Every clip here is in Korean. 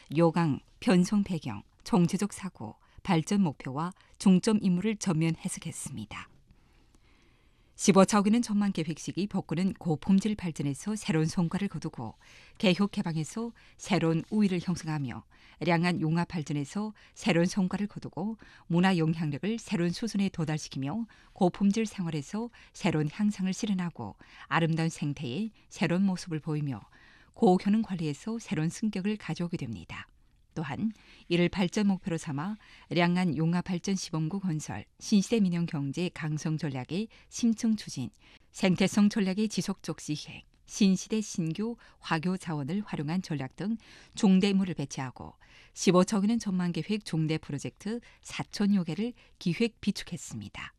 요강, 변송 배경, 정치적 사고, 발전 목표와 중점 임무를 전면 해석했습니다. 15차 5기는 전망 계획 시기 복군은 고품질 발전에서 새로운 성과를 거두고 개혁 개방에서 새로운 우위를 형성하며 량한 융합 발전에서 새로운 성과를 거두고 문화 영향력을 새로운 수준에 도달시키며 고품질 생활에서 새로운 향상을 실현하고 아름다운 생태의 새로운 모습을 보이며 고효능 관리에서 새로운 승격을 가져오게 됩니다. 또한 이를 발전 목표로 삼아 량한 용화 발전 시범구 건설, 신시대 민영 경제 강성 전략의 심층 추진, 생태성 전략의 지속적 시행, 신시대 신규 화교 자원을 활용한 전략 등 중대 임무를 배치하고 15차 5기는 전망 계획 중대 프로젝트 4천여 개를 기획 비축했습니다.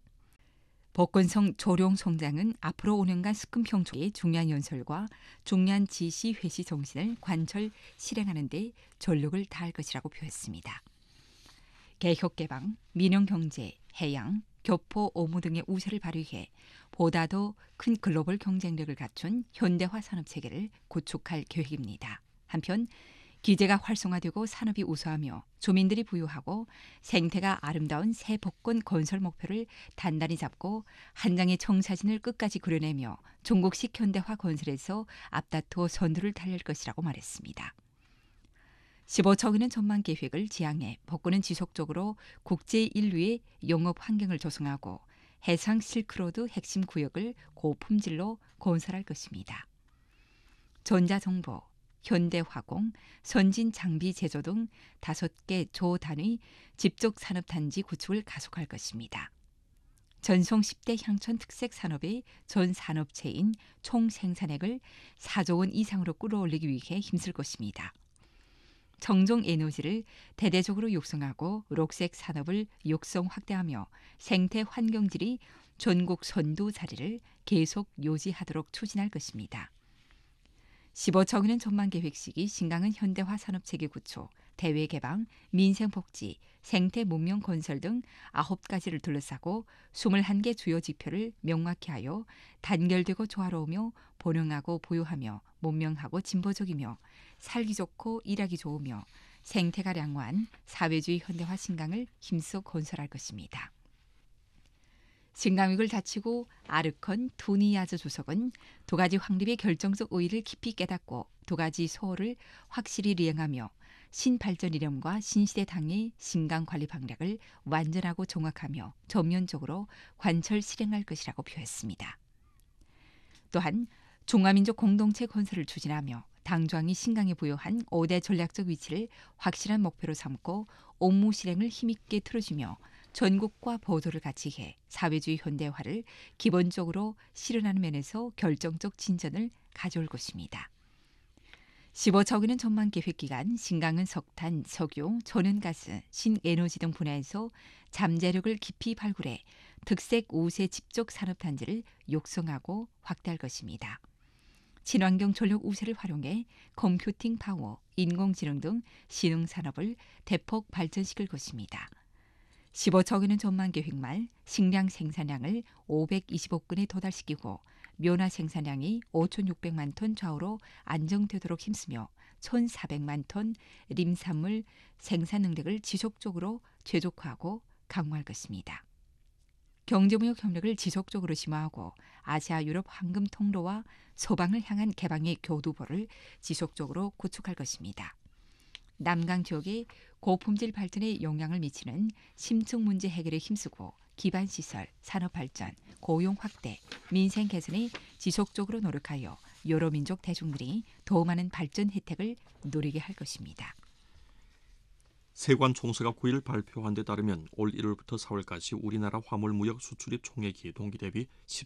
복건성 조룡 성장은 앞으로 5년간 스금 평초의 중요한 연설과 중요한 지시 회시 정신을 관철 실행하는 데 전력을 다할 것이라고 표했습니다. 개혁 개방, 민영 경제, 해양, 교포, 오무 등의 우세를 발휘해 보다 더 큰 글로벌 경쟁력을 갖춘 현대화 산업 체계를 구축할 계획입니다. 한편 기재가 활성화되고 산업이 우수하며 주민들이 부유하고 생태가 아름다운 새 복권 건설 목표를 단단히 잡고 한 장의 청사진을 끝까지 그려내며 중국식 현대화 건설에서 앞다투어 선두를 달릴 것이라고 말했습니다. 15차 5기는 전망 계획을 지향해 복군은 지속적으로 국제 인류의 영업 환경을 조성하고 해상 실크로드 핵심 구역을 고품질로 건설할 것입니다. 전자정보, 현대화공, 선진장비 제조 등 5개 조단위 집적산업단지 구축을 가속할 것입니다. 전송 10대 향천 특색 산업의 전 산업체인 총 생산액을 4조 원 이상으로 끌어올리기 위해 힘쓸 것입니다. 청정 에너지를 대대적으로 육성하고 녹색 산업을 육성 확대하며 생태 환경질이 전국 선두 자리를 계속 유지하도록 추진할 것입니다. 15차 5기는 전망 계획 시기 신강은 현대화 산업체계 구축, 대외 개방, 민생복지, 생태 문명 건설 등 9가지를 둘러싸고 21개 주요 지표를 명확히 하여 단결되고 조화로우며 번영하고 부유하며 문명하고 진보적이며 살기 좋고 일하기 좋으며 생태가 양호한 사회주의 현대화 신강을 힘써 건설할 것입니다. 신강위를 다치고 아르컨 투니야즈 주석은 두 가지 확립의 결정적 의의를 깊이 깨닫고 두 가지 소호를 확실히 리행하며 신발전 이념과 신시대 당의 신강 관리 방략을 완전하고 정확하며 전면적으로 관철 실행할 것이라고 표했습니다. 또한 중화민족 공동체 건설을 추진하며 당중앙이 신강에 부여한 5대 전략적 위치를 확실한 목표로 삼고 업무 실행을 힘있게 틀어주며 전국과 보조를 같이 해 사회주의 현대화를 기본적으로 실현하는 면에서 결정적 진전을 가져올 것입니다. 15차 5기는 전망 계획 기간 신강은 석탄, 석유, 천연가스, 신에너지 등 분야에서 잠재력을 깊이 발굴해 특색 5세 집적 산업단지를 육성하고 확대할 것입니다. 친환경 전력 우세를 활용해 컴퓨팅 파워, 인공지능 등 신흥산업을 대폭 발전시킬 것입니다. 15차 5기는 전망 계획 말 식량 생산량을 525건에 도달시키고 묘나 생산량이 5,600만 톤 좌우로 안정되도록 힘쓰며 1,400만 톤 림산물 생산 능력을 지속적으로 최적화하고 강화할 것입니다. 경제무역 협력을 지속적으로 심화하고 아시아 유럽 황금 통로와 서방을 향한 개방의 교두보를 지속적으로 구축할 것입니다. 남강 지역의 고품질 발전에 영향을 미치는 심층 문제 해결에 힘쓰고 기반시설, 산업발전, 고용 확대, 민생 개선에 지속적으로 노력하여 여러 민족 대중들이 더 많은 발전 혜택을 누리게 할 것입니다. 세관 총수가 9일 발표한 데 따르면 올 1월부터 4월까지 우리나라 화물 무역 수출입 총액이 동기 대비